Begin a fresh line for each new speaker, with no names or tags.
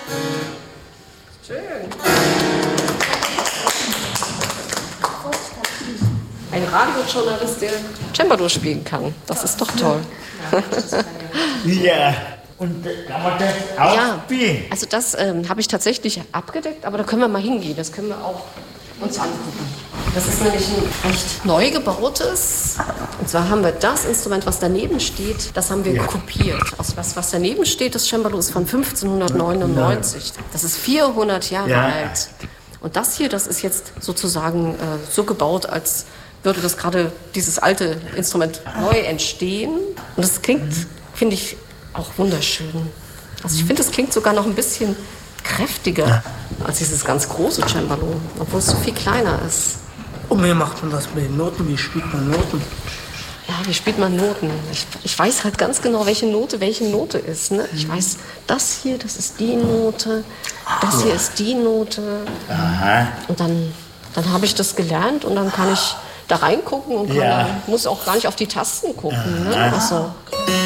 Schön. Ein Radiojournalist, der Cembalo spielen kann. Das ist doch toll.
Ja, und kann man das auch spielen?
Also das habe ich tatsächlich abgedeckt, aber da können wir mal hingehen. Das können wir auch uns angucken. Das ist nämlich ein recht neu gebautes. Und zwar haben wir das Instrument, was daneben steht, das haben wir kopiert. Also was daneben steht, das Cembalo ist von 1599. Das ist 400 Jahre alt. Und das hier, das ist jetzt sozusagen so gebaut, als würde das gerade dieses alte Instrument neu entstehen. Und das klingt, finde ich, auch wunderschön. Also ich finde, es klingt sogar noch ein bisschen kräftiger als dieses ganz große Cembalo, obwohl es so viel kleiner ist.
Und wie macht man das mit den Noten? Wie spielt man Noten?
Ja, wie spielt man Noten? Ich weiß halt ganz genau, welche Note ist. Ne? Ich weiß, das hier, das ist die Note, das hier ist die Note.
Aha.
Und dann habe ich das gelernt und dann kann ich da reingucken und muss auch gar nicht auf die Tasten gucken. Ne? Also.